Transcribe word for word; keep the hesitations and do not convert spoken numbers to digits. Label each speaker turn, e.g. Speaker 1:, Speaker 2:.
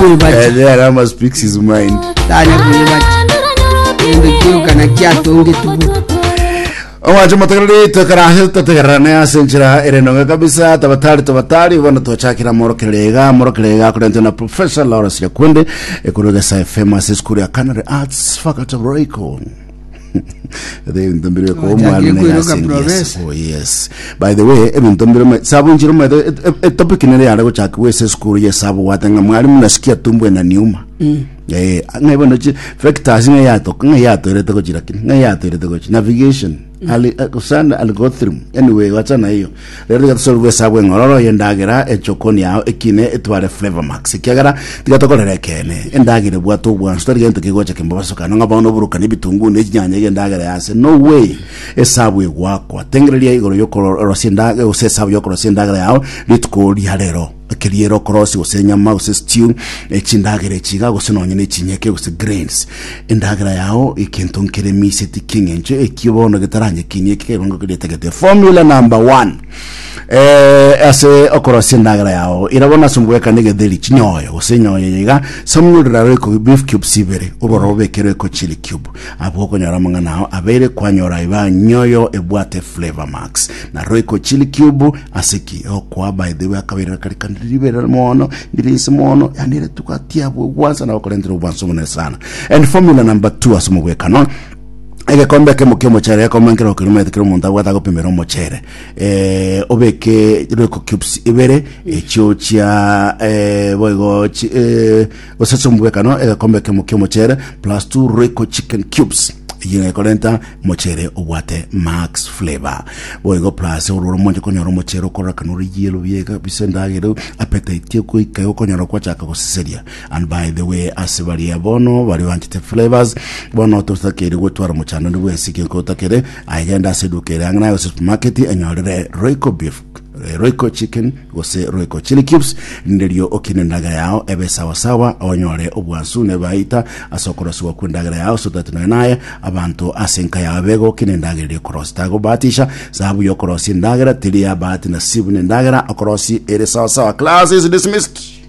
Speaker 1: kuwe bachi
Speaker 2: yeah Rama speaks his mind
Speaker 1: tanya kuwe bachi ende kiruka na kiato unge tubu
Speaker 2: Owacho matakali takarahe tatakarane asenchira erenonga kabisa tabatari tabatari wana tuachakira morokelega morokelega kurente na Professor Lawrence Yakunde ekuruga sa famous school ya Canary Arts Faculty of Royco. They ntombire ko mwana yes oh yes by the way even ntombire sabu njiro ma topic nere yale kuchaka wese school ya sabu watanga mwalimu nasikia tumbo na niuma eh ngaibo no factors nga yato nga yato irete ko jirakini nga yato irete ko navigation ali kusana algorithm anyway watana hiyo rero gatsolwe sabu ngororo yendagera echokoni yao ekine etware flavor max kiagara tigatokorera kene endagire bwato bwa story gento kigocha kimbabaso kana ngabono buruka nibitungu nejinyanya yendagera yase no way esabu egwakwa tengereria igoro yokoro sindaga usesabu yokoro sindagera yao litkori halero kiriero cross usenya ma use stew echindagere chiga gusinonye ne chinyeke use grains indagera yao ikintonkere miseti kingenje ekibono getaranye kinyeke kerongo kedetegete formula number one eh ase okorosi indagera yao irabona sumbweka nege deli chinyoyo usenyoye yiga samulira reko beef cube sibere uborobe kereko chili cube abo konyora manga nao abere kwanyora iba nyoyo ebwate flavor max na reko chili cube asiki okwa by the way akabira karikandi libera mono ndilisi mono yanire tukatia bwanza na okorendero bwanzo mone sana and formula number two asumubweka no ege kombe ke mukemo chere ko mangero ko rumete kiro munda gwata ko pimero mochere eh obeke reko cubes ibere echo chia eh boygo eh osetsumubweka no ege kombe ke mukemo chere plus two reko chicken cubes yine kolenta mochere obwate max flavor boygo plus ururo monje konyoro mochero koraka kanuri yelo biega bisendagero appetite ko ikayo konyoro kwa chaka kuseseria and by the way asibari abono bari wantite flavors bono to sakere gutwara muchano ndi bwesike ko takere ayenda sedukere angana yo supermarket enyorere Royco beef Royco chicken gose Royco chili cubes ndelio okinendaga yao ebe sawa sawa onyore obwansu ne baita asokorosi wakundagara yao so that naye abantu asenka yabego kinendagere cross tago batisha sababu yo cross ndagara tilia bahati nasibu ndagara akrosi ere sawa sawa. Class is dismissed.